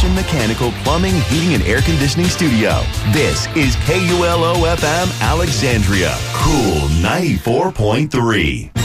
Hanson Mechanical Plumbing, Heating, and Air Conditioning Studio. This is KULO-FM Alexandria. Cool 94.3.